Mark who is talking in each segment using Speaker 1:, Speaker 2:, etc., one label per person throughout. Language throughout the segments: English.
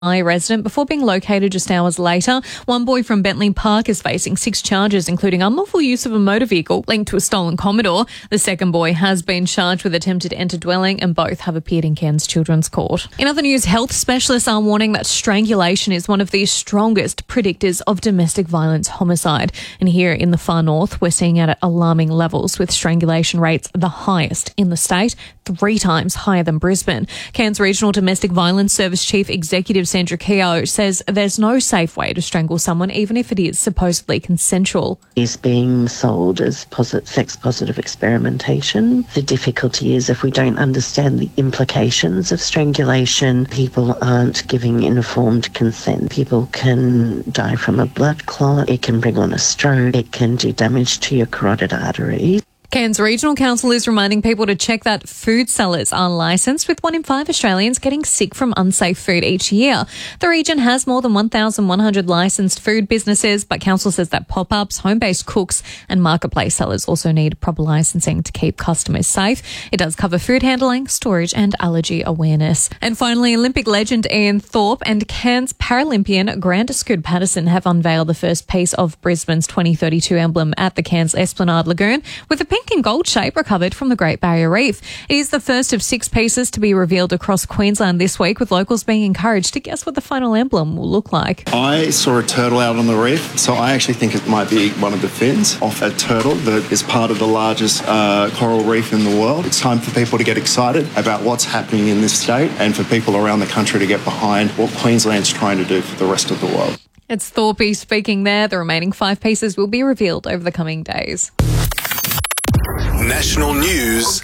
Speaker 1: resident before being located just hours later. One boy from Bentley Park is facing 6 charges, including unlawful use of a motor vehicle linked to a stolen Commodore. The second boy has been charged with attempted enter dwelling, and both have appeared in Cairns Children's Court. In other news, health specialists are warning that strangulation is one of the strongest predictors of domestic violence homicide. And here in the far north, we're seeing it at alarming levels, with strangulation rates the highest in the state, 3 times higher than Brisbane. Cairns Regional Domestic Violence Service Chief Executive Sandra Keogh says there's no safe way to strangle someone, even if it is supposedly consensual.
Speaker 2: Is being sold as sex-positive experimentation. The difficulty is if we don't understand the implications of strangulation, people aren't giving informed consent. People can die from a blood clot, it can bring on a stroke, it can do damage to your carotid arteries.
Speaker 1: Cairns Regional Council is reminding people to check that food sellers are licensed, with 1 in 5 Australians getting sick from unsafe food each year. The region has more than 1,100 licensed food businesses, but council says that pop-ups, home-based cooks and marketplace sellers also need proper licensing to keep customers safe. It does cover food handling, storage and allergy awareness. And finally, Olympic legend Ian Thorpe and Cairns Paralympian Grant Scoot Patterson have unveiled the first piece of Brisbane's 2032 emblem at the Cairns Esplanade Lagoon, with a pink and gold shape recovered from the Great Barrier Reef. It is the first of 6 pieces to be revealed across Queensland this week, with locals being encouraged to guess what the final emblem will look like.
Speaker 3: I saw a turtle out on the reef, so I actually think it might be one of the fins off a turtle that is part of the largest coral reef in the world. It's time for people to get excited about what's happening in this state, and for people around the country to get behind what Queensland's trying to do for the rest of the world.
Speaker 1: It's Thorpe speaking there. The remaining 5 pieces will be revealed over the coming days.
Speaker 4: National news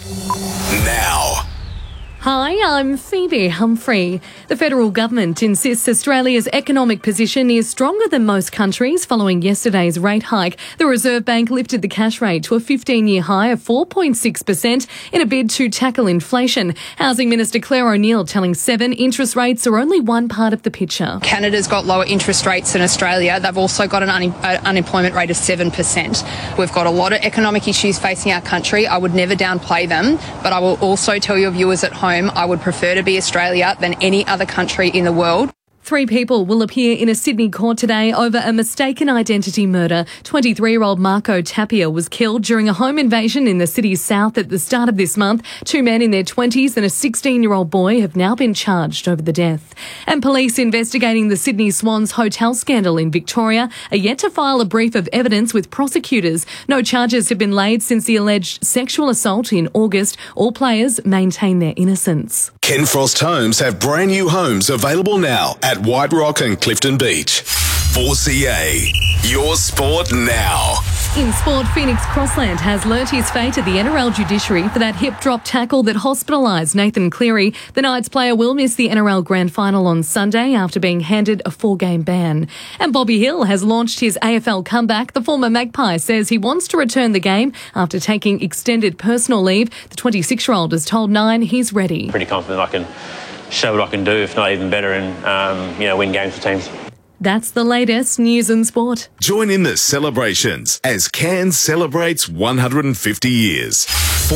Speaker 4: now.
Speaker 5: Hi, I'm Phoebe Humphrey. The federal government insists Australia's economic position is stronger than most countries following yesterday's rate hike. The Reserve Bank lifted the cash rate to a 15-year high of 4.6% in a bid to tackle inflation. Housing Minister Claire O'Neil telling Seven interest rates are only one part of the picture.
Speaker 6: Canada's got lower interest rates than Australia. They've also got an unemployment rate of 7%. We've got a lot of economic issues facing our country. I would never downplay them, but I will also tell your viewers at home I would prefer to be Australia than any other country in the world.
Speaker 5: 3 people will appear in a Sydney court today over a mistaken identity murder. 23-year-old Marco Tapia was killed during a home invasion in the city's south at the start of this month. 2 men in their 20s and a 16-year-old boy have now been charged over the death. And police investigating the Sydney Swans hotel scandal in Victoria are yet to file a brief of evidence with prosecutors. No charges have been laid since the alleged sexual assault in August. All players maintain their innocence.
Speaker 4: Ken Frost Homes have brand new homes available now at White Rock and Clifton Beach. 4CA, your sport now.
Speaker 5: In sport, Phoenix Crossland has learnt his fate at the NRL judiciary for that hip drop tackle that hospitalised Nathan Cleary. The Knights player will miss the NRL Grand Final on Sunday after being handed a 4-game ban. And Bobby Hill has launched his AFL comeback. The former Magpie says he wants to return the game after taking extended personal leave. The 26-year-old has told Nine he's ready.
Speaker 7: Pretty confident I can show what I can do, if not even better, and win games for teams.
Speaker 5: That's the latest news and sport.
Speaker 4: Join in the celebrations as Cairns celebrates 150 years.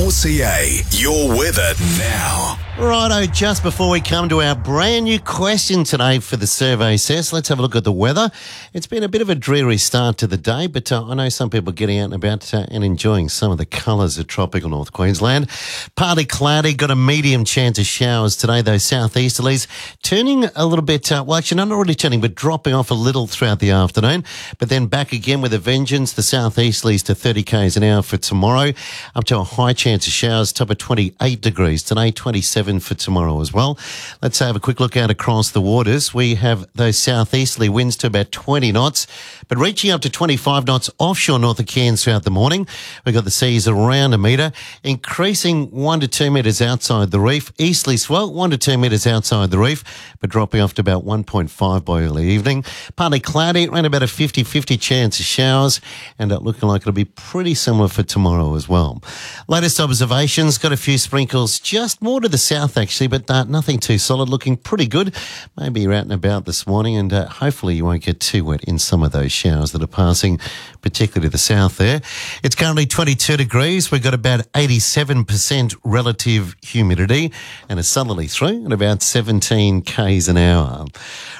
Speaker 4: 4CA, your weather now.
Speaker 8: Righto, just before we come to our brand new question today for the survey says, let's have a look at the weather. It's been a bit of a dreary start to the day, but I know some people are getting out and about and enjoying some of the colours of tropical North Queensland. Partly cloudy, got a medium chance of showers today, those southeasterlies. Turning a little bit, well, actually not really turning, but dropping off a little throughout the afternoon, but then back again with a vengeance. The southeasterlies to 30 k's an hour for tomorrow, up to a high chance of showers, top of 28 degrees today, 27 for tomorrow as well. Let's have a quick look out across the waters. We have those southeasterly winds to about 20 knots, but reaching up to 25 knots offshore north of Cairns throughout the morning. We've got the seas around a metre, increasing 1 to 2 metres outside the reef. Easterly swell 1 to 2 metres outside the reef, but dropping off to about 1.5 by early evening. Partly cloudy, around about a 50-50 chance of showers, and looking like it'll be pretty similar for tomorrow as well. Latest latest observations, got a few sprinkles just more to the south actually, but nothing too solid, looking pretty good. Maybe you're out and about this morning and hopefully you won't get too wet in some of those showers that are passing, particularly to the south there. It's currently 22 degrees. We've got about 87% relative humidity and a southerly through at about 17 k's an hour.